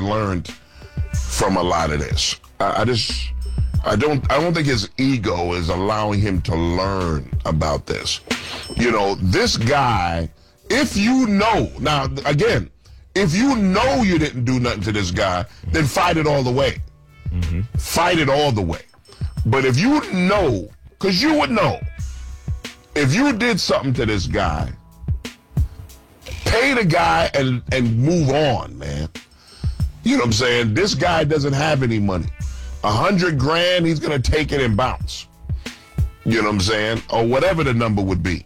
learned from a lot of this. I don't think his ego is allowing him to learn about this. You know, this guy, if you know, now again, if you know you didn't do nothing to this guy, then fight it all the way. Mm-hmm. Fight it all the way. But if you know, because you would know, if you did something to this guy, pay the guy and move on, man. You know what I'm saying? This guy doesn't have any money. $100,000, he's going to take it and bounce. You know what I'm saying? Or whatever the number would be.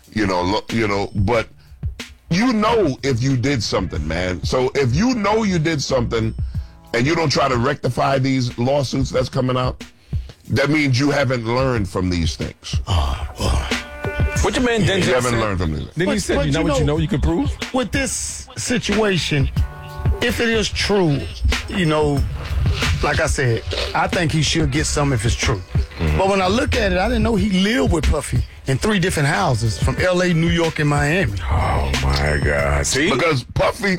But you know if you did something, man. So if you know you did something and you don't try to rectify these lawsuits that's coming out, that means you haven't learned from these things. What your man Denzel said? You haven't learned from these. Then he said, you know what you know you can prove? With this situation, if it is true, like I said, I think he should get some if it's true. Mm-hmm. But when I look at it, I didn't know he lived with Puffy in 3 different houses from L.A., New York, and Miami. Oh, my God. See? Because you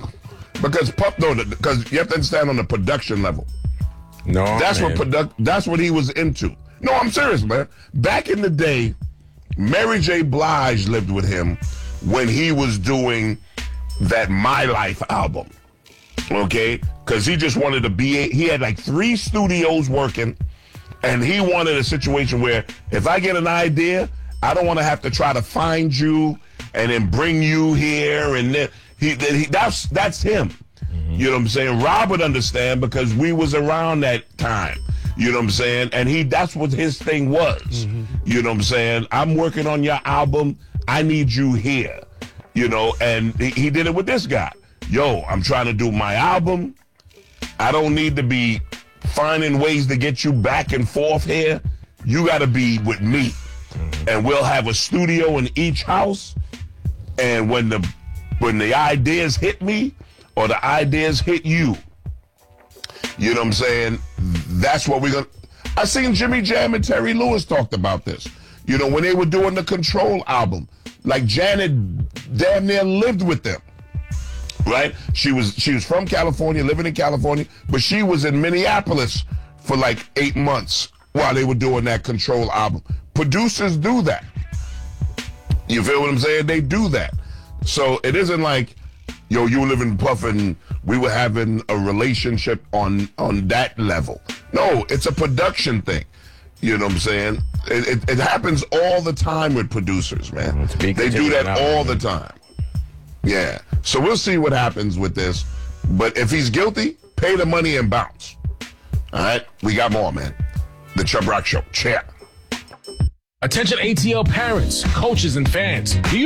have to understand on the production level. No, that's what he was into. No, I'm serious, man. Back in the day, Mary J. Blige lived with him when he was doing that My Life album. Okay? Because he just wanted to be, he had like 3 studios working, and he wanted a situation where if I get an idea, I don't want to have to try to find you and then bring you here, and then that's him. Mm-hmm. You know what I'm saying? Rob would understand because we was around that time. You know what I'm saying? And that's what his thing was. Mm-hmm. You know what I'm saying? I'm working on your album. I need you here. You know, and he did it with this guy. Yo, I'm trying to do my album. I don't need to be finding ways to get you back and forth here. You got to be with me. Mm-hmm. And we'll have a studio in each house. And when the ideas hit me or the ideas hit you, you know what I'm saying? That's what we're going to... I seen Jimmy Jam and Terry Lewis talked about this. You know, when they were doing the Control album, like Janet damn near lived with them. Right? She was from California, living in California, but she was in Minneapolis for like 8 months while they were doing that Control album. Producers do that. You feel what I'm saying? They do that. So it isn't like, yo, you were living in Puff and we were having a relationship on that level. No, it's a production thing. You know what I'm saying? It happens all the time with producers, man. They do that all the time. Yeah. So we'll see what happens with this. But if he's guilty, pay the money and bounce. All right? We got more, man. The Chubb Rock Show. Cheer. Attention ATL parents, coaches, and fans. Do you